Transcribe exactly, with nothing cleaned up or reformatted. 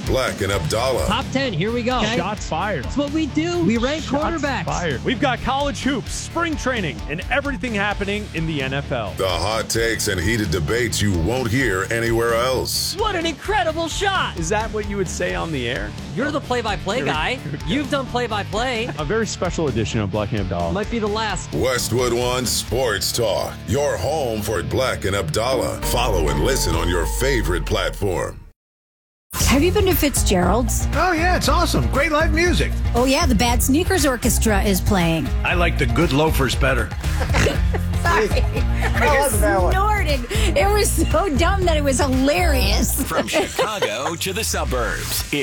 Black and Abdallah. Top ten, here we go. Okay? Shots fired. That's what we do. We rank Shots quarterbacks. fired. We've got college hoops, spring training, and everything happening in the N F L. The hot takes and heated debates you won't hear anywhere else. What an incredible shot. Is that what you would say on the air? You're the play-by-play guy. You've done play-by-play. A very special edition of Black and Abdallah. Might be the last. Westwood One Sports Talk, your home for Black and Abdallah. Follow and listen on your favorite platform. Have you been to Fitzgerald's? Oh, yeah, it's awesome. Great live music. Oh, yeah, the Bad Sneakers Orchestra is playing. I like the Good Loafers better. Sorry. I was snorting. It was so dumb that it was hilarious. From Chicago to the suburbs.